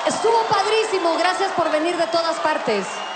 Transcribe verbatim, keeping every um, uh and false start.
Estuvo padrísimo, gracias por venir de todas partes.